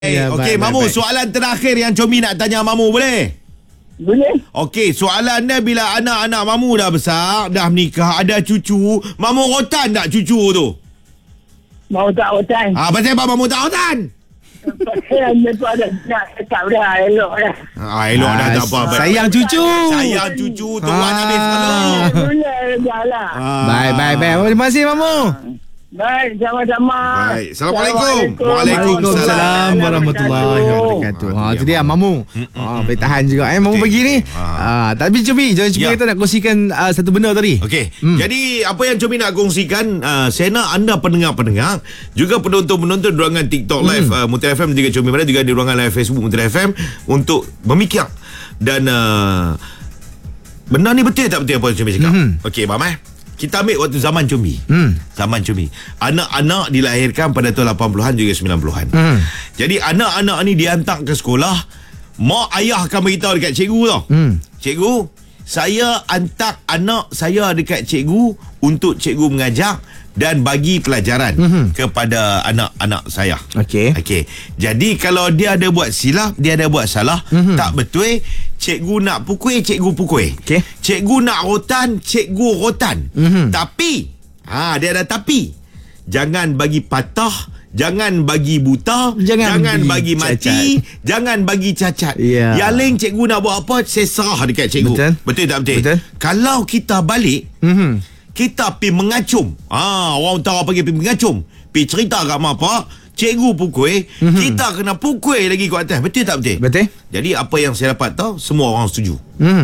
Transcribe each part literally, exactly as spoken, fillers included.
Ya, Okey, Mamu, baik. Soalan terakhir yang Comi nak tanya Mamu, boleh? Boleh. Okey, soalannya bila anak-anak Mamu dah besar, dah menikah, ada cucu, Mamu rotan tak cucu tu? Mau tak rotan? Ah, pasal apa Mamu tak rotan? Pasal dia tu ada nak cakap dah, elok dah. Ah, elok dah tak apa. Sayang cucu. Sayang cucu, tuan habis kalau. Boleh dah lah. Baik, baik, baik. Terima kasih, Mamu. Baik, sama-sama. Baik, Assalamualaikum. Waalaikumsalam warahmatullahi wabarakatuh. Ha, tu dia Mamu. Ha, boleh tahan juga eh Mamu pagi ni. Ha, tapi Comi, jangan cuba kita nak kongsikan uh, satu benda tadi. Okey. Hmm. Jadi apa yang Comi nak kongsikan, uh, saya nak anda pendengar-pendengar, juga penonton-penonton di ruangan TikTok live hmm. uh, Muntah F M juga Comi Mana, juga di ruangan live Facebook Muntah F M untuk memikir dan uh, benda ni betul tak betul apa yang Comi cakap? Hmm. Okey, bang eh. Kita ambil waktu zaman Comi. Hmm. Zaman Comi. Anak-anak dilahirkan pada tahun lapan puluhan juga sembilan puluhan. Hmm. Jadi anak-anak ni dihantar ke sekolah, mak ayah akan beritahu dekat cikgu tau. Hmm. Cikgu, saya hantar anak saya dekat cikgu untuk cikgu mengajar dan bagi pelajaran mm-hmm. kepada anak-anak saya. Okey. Okey. Jadi kalau dia ada buat silap, dia ada buat salah, mm-hmm. tak betul, cikgu nak pukul, cikgu pukul. Okey. Cikgu nak rotan, cikgu rotan. Mm-hmm. Tapi, ha dia ada tapi. Jangan bagi patah, jangan bagi buta, jangan, jangan bagi, bagi mati, jangan bagi cacat. Yeah. Yang lain cikgu nak buat apa, saya serah dekat cikgu. Betul. Betul tak betul? Betul. Kalau kita balik, mm-hmm. kita pergi mengacum. Ah, orang utara pergi pergi mengacum. Pergi cerita kat mak pak, cikgu pukul, mm-hmm. kita kena pukul lagi kat atas. Betul tak betul? Betul. Jadi apa yang saya dapat tahu, semua orang setuju. Mm.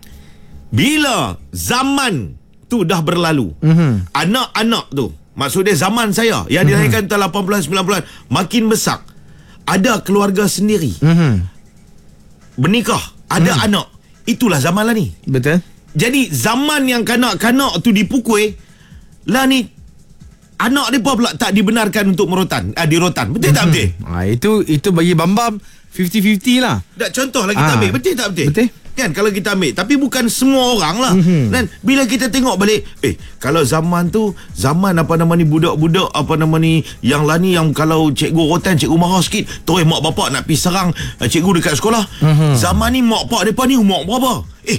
Bila zaman tu dah berlalu, mm-hmm. anak-anak tu, maksudnya zaman saya yang mm-hmm. dilahirkan tahun lapan puluhan sembilan puluhan makin besar, ada keluarga sendiri, mm-hmm. bernikah, ada mm. anak. Itulah zaman lah ni. Betul. Jadi zaman yang kanak-kanak tu dipukul, lah ni anak mereka pula tak dibenarkan untuk merotan, ah, dirotan. Betul mm-hmm. tak betul? Ah, itu itu bagi Bambam fifty fifty lah. Tak, contoh lah kita ah. ambil. Betul tak betul? Betul. Kan kalau kita ambil, tapi bukan semua orang lah. Mm-hmm. Dan bila kita tengok balik, eh kalau zaman tu, zaman apa nama ni, budak-budak apa nama ni, yang lah ni, yang kalau cikgu rotan, cikgu marah sikit, terus mak bapak nak pergi serang uh, cikgu dekat sekolah. Mm-hmm. Zaman ni mak pak mereka ni umur berapa? Eh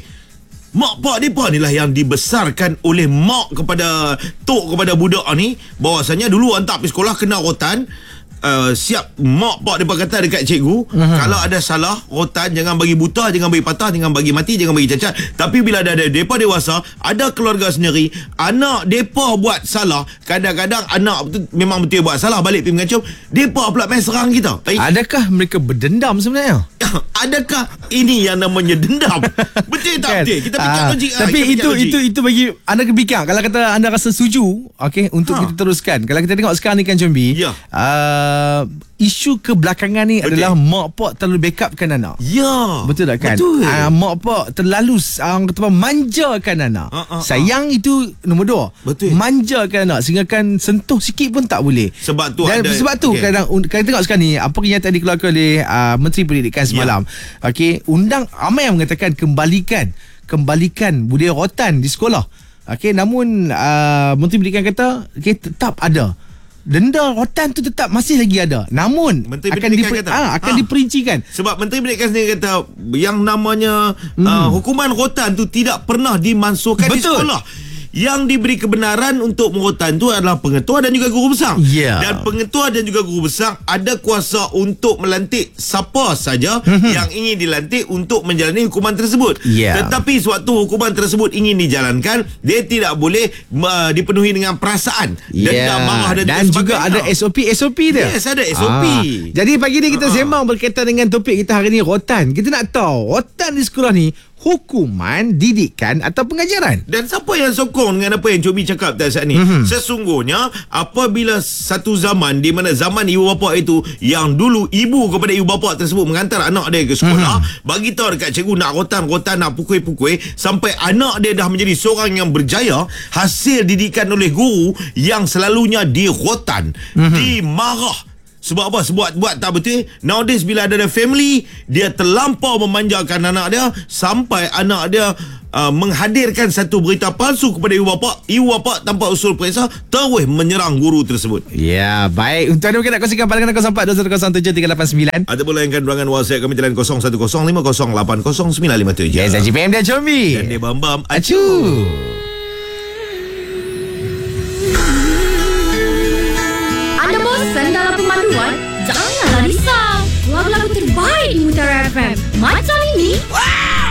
mak pak mereka ni lah yang dibesarkan oleh mak kepada tok kepada budak ni, bahawasanya dulu hantar pergi sekolah kena rotan. Uh, siap mak pak mereka kata dekat cikgu, uh-huh. kalau ada salah rotan, jangan bagi buta, jangan bagi patah, jangan bagi mati, jangan bagi cacat. Tapi bila ada mereka dewasa, ada keluarga sendiri, anak mereka buat salah, kadang-kadang anak tu memang betul buat salah, balik pergi mengacau, mereka pula main serang kita. Eh, adakah mereka berdendam sebenarnya? Adakah ini yang namanya dendam? Betul tak kan? Betul? Kita fikir logik. Tapi ha, itu logik. itu itu bagi anda kebimbang. Kalau kata anda rasa setuju, okey, untuk ha. kita teruskan. Kalau kita tengok sekarang ni kan Combi, ya. uh, isu kebelakangan ni betul. adalah mak pak terlalu backupkan anak. Ya. Betul tak kan? Betul. Uh, mak pak terlalu orang kata manjakan anak. Uh, uh, Sayang uh. itu nombor dua. Betul. Manjakan anak sehingga kan sentuh sikit pun tak boleh. Sebab tu Dan ada, sebab tu okay. kadang kadang tengok sekarang ni apa kenyataan dikeluarkan oleh uh, Menteri Pendidikan semalam. Ya. Okey, undang ramai yang mengatakan kembalikan kembalikan budaya rotan di sekolah. Okey, namun uh, Menteri Pendidikan kata okey, tetap ada. Denda rotan tu tetap masih lagi ada. Namun Menteri akan diper, kata, ah, akan ha. diperincikan. Sebab Menteri Pendidikan sendiri kata yang namanya hmm. uh, hukuman rotan tu tidak pernah dimansuhkan Betul. di sekolah. Yang diberi kebenaran untuk merotan tu adalah pengetua dan juga guru besar. Yeah. Dan pengetua dan juga guru besar ada kuasa untuk melantik siapa saja mm-hmm. yang ingin dilantik untuk menjalani hukuman tersebut. Yeah. Tetapi sewaktu hukuman tersebut ingin dijalankan, dia tidak boleh uh, dipenuhi dengan perasaan. Dan yeah. tak marah dan, dan juga ada S O P S O P dia. Yes, ada S O P. Ah. Jadi pagi ni kita uh-huh. sembang berkaitan dengan topik kita hari ni, rotan. Kita nak tahu rotan di sekolah ni hukuman, didikan atau pengajaran. Dan siapa yang sokong dengan apa yang Cobi cakap tadi saat ni? Mm-hmm. Sesungguhnya apabila satu zaman di mana zaman ibu bapa itu, yang dulu ibu kepada ibu bapa tersebut mengantar anak dia ke sekolah, mm-hmm. bagi tahu dekat cikgu nak rotan-rotan, nak pukul-pukul, sampai anak dia dah menjadi seorang yang berjaya, hasil didikan oleh guru yang selalunya dirotan, mm-hmm. dimarah, Sebab apa? Sebab buat tak betul. Nowadays bila ada family, dia terlampau memanjakan anak dia sampai anak dia Uh, menghadirkan satu berita palsu kepada ibu bapa. Ibu bapa tanpa usul periksa terus menyerang guru tersebut. Ya, baik. Untuk anda mungkin nak kongsikan pandangan kosong empat dua kosong tujuh tiga lapan sembilan. Atau boleh layankan ruangan WhatsApp kami talian kosong satu kosong lima kosong lapan kosong sembilan lima tujuh. Yes, G P M dia Combi. Dan dia Bam-Bam Acu. Anda bosan dalam pemanduan? Janganlah risau. Lagu-lagu terbaik di Mutiara F M. Macam ini. Wow!